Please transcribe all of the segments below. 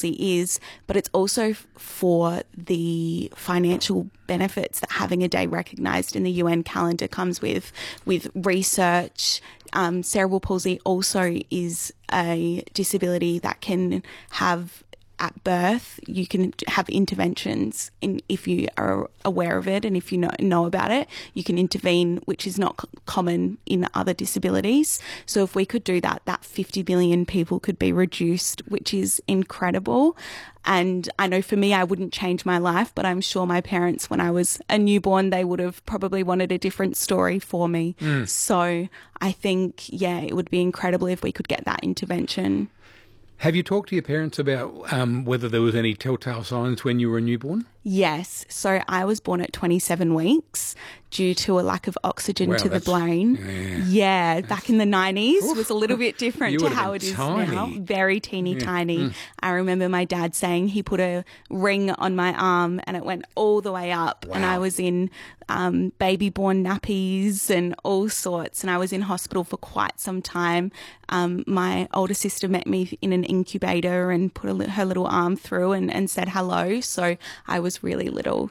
palsy is, but it's also for the financial benefits that having a day recognised in the UN calendar comes with research. Cerebral palsy also is a disability that can have at birth. You can have interventions if you are aware of it, and if you know about it, you can intervene, which is not common in other disabilities. So if we could do that, 50 million people could be reduced, which is incredible. And I know for me, I wouldn't change my life, but I'm sure my parents, when I was a newborn, they would have probably wanted a different story for me. So I think, it would be incredible if we could get that intervention. Have you talked to your parents about whether there was any telltale signs when you were a newborn? Yes. So I was born at 27 weeks due to a lack of oxygen to the brain. Back in the 90s was a little bit different to how it is now. Very teeny tiny. I remember my dad saying he put a ring on my arm and it went all the way up. Wow. And I was in baby born nappies and all sorts, and I was in hospital for quite some time. My older sister met me in an incubator and put her little arm through and said hello. So I was really little.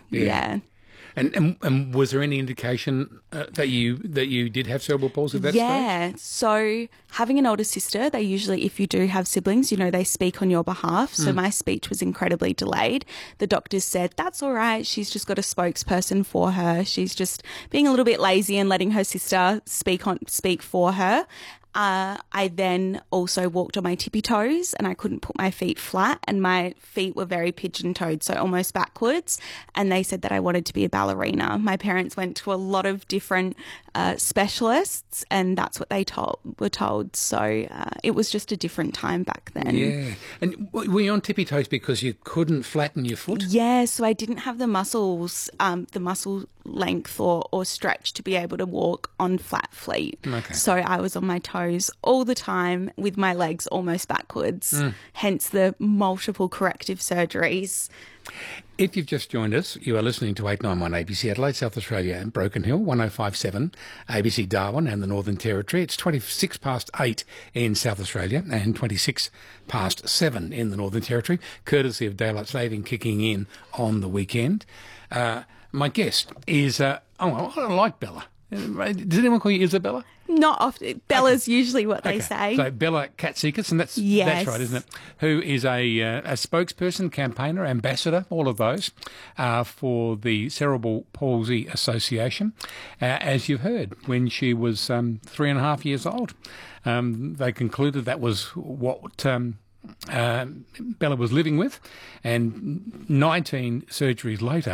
And was there any indication that you did have cerebral palsy at that stage? So having an older sister, they usually, if you do have siblings, they speak on your behalf. So my speech was incredibly delayed. The doctors said, that's all right. She's just got a spokesperson for her. She's just being a little bit lazy and letting her sister speak for her. I then also walked on my tippy toes and I couldn't put my feet flat, and my feet were very pigeon-toed, so almost backwards. And they said that I wanted to be a ballerina. My parents went to a lot of different specialists, and that's what they were told. So it was just a different time back then. Yeah. And were you on tippy toes because you couldn't flatten your foot? Yeah, so I didn't have the muscles, the muscle length or stretch to be able to walk on flat feet. Okay. So I was on my toes all the time with my legs almost backwards, hence the multiple corrective surgeries. If you've just joined us, you are listening to 891 ABC Adelaide, South Australia, and Broken Hill, 105.7 ABC Darwin and the Northern Territory. It's 26 past 8 in South Australia and 26 past 7 in the Northern Territory, courtesy of daylight saving kicking in on the weekend. My guest is, I like Bella. Does anyone call you Isabella? Not often. Bella's usually what they say. So Bella Katsikas, and that's right, isn't it? Who is a spokesperson, campaigner, ambassador, all of those, for the Cerebral Palsy Association. As you've heard, when she was 3.5 years old, they concluded that was what Bella was living with, and 19 surgeries later.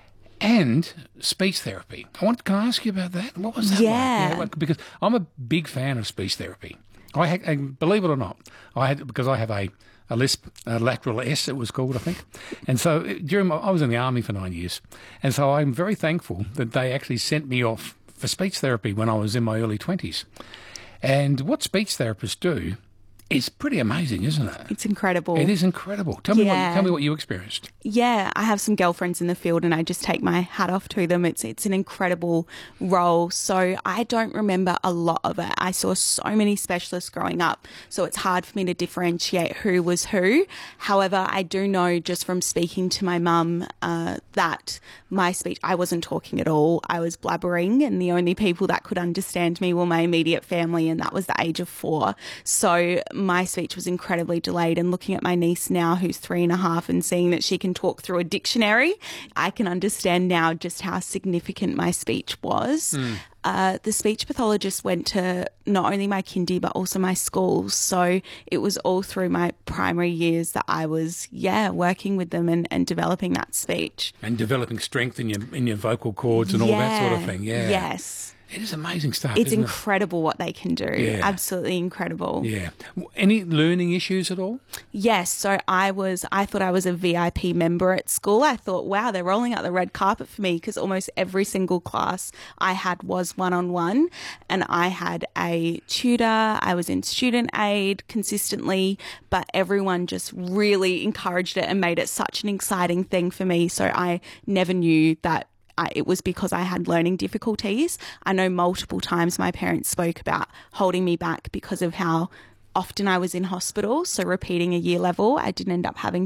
And speech therapy. Can I ask you about that? What was that like? Because I'm a big fan of speech therapy. Believe it or not, because I have a lisp, a lateral S it was called, I think. And so I was in the army for 9 years. And so I'm very thankful that they actually sent me off for speech therapy when I was in my early 20s. And what speech therapists do is pretty amazing, isn't it? It's incredible. It is incredible. Tell me what you experienced. Yeah, I have some girlfriends in the field and I just take my hat off to them. It's an incredible role. So I don't remember a lot of it. I saw so many specialists growing up, so it's hard for me to differentiate who was who. However, I do know just from speaking to my mum that my speech, I wasn't talking at all. I was blabbering, and the only people that could understand me were my immediate family, and that was the age of 4. So my speech was incredibly delayed, and looking at my niece now who's 3.5 and seeing that she can talk through a dictionary, I can understand now just how significant my speech was. The speech pathologist went to not only my kindy but also my school, so it was all through my primary years that I was working with them and developing that speech and developing strength in your vocal cords and all that sort of thing. Yes. It is amazing stuff. It's incredible what they can do. Yeah. Absolutely incredible. Yeah. Any learning issues at all? Yes. So I thought I was a VIP member at school. I thought, wow, they're rolling out the red carpet for me, because almost every single class I had was one-on-one, and I had a tutor. I was in student aid consistently, but everyone just really encouraged it and made it such an exciting thing for me. So I never knew that it was because I had learning difficulties. I know multiple times my parents spoke about holding me back because of how often I was in hospital. So repeating a year level, I didn't end up having